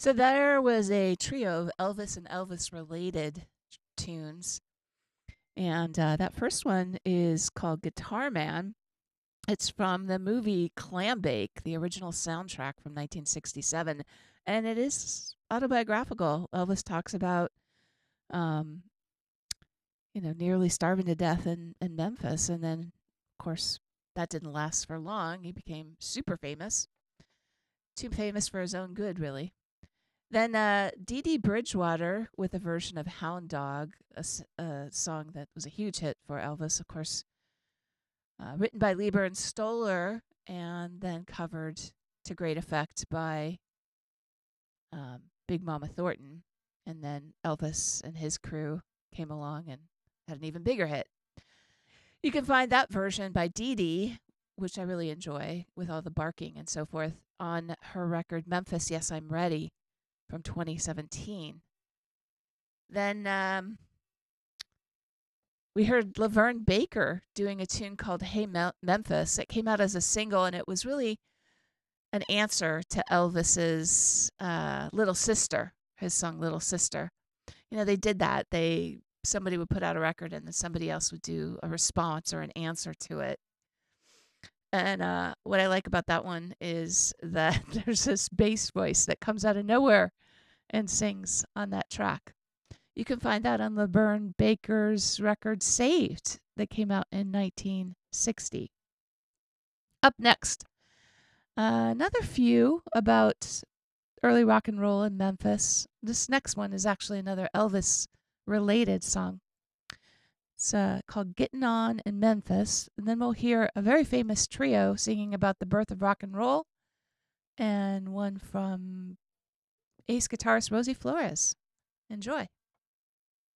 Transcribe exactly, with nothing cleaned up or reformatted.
So there was a trio of Elvis and Elvis-related tunes, and uh, that first one is called Guitar Man. It's from the movie Clambake, the original soundtrack from nineteen sixty-seven, and it is autobiographical. Elvis talks about, um, you know, nearly starving to death in, in Memphis, and then, of course, that didn't last for long. He became super famous, too famous for his own good, really. Then uh, Dee Dee Bridgewater with a version of Hound Dog, a, a song that was a huge hit for Elvis, of course, uh, written by Lieber and Stoller, and then covered to great effect by um, Big Mama Thornton. And then Elvis and his crew came along and had an even bigger hit. You can find that version by Dee Dee, which I really enjoy, with all the barking and so forth, on her record Memphis, Yes, I'm Ready, from twenty seventeen. Then um, we heard Laverne Baker doing a tune called Hey Mel- Memphis. It came out as a single, and it was really an answer to Elvis's uh, Little Sister, his song Little Sister. You know, they did that. They Somebody would put out a record, and then somebody else would do a response or an answer to it. And uh, what I like about that one is that there's this bass voice that comes out of nowhere and sings on that track. You can find that on Laverne Baker's record Saved that came out in nineteen sixty. Up next, uh, another few about early rock and roll in Memphis. This next one is actually another Elvis related song. It's uh, called Getting On in Memphis. And then we'll hear a very famous trio singing about the birth of rock and roll, and one from ace guitarist Rosie Flores. Enjoy.